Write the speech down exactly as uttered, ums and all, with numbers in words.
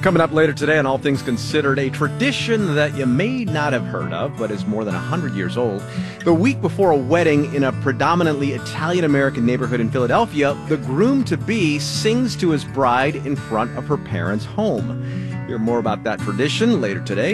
Coming up later today on All Things Considered, a tradition that you may not have heard of, but is more than one hundred years old. The week before a wedding in a predominantly Italian-American neighborhood in Philadelphia, the groom-to-be sings to his bride in front of her parents' home. Hear more about that tradition later today.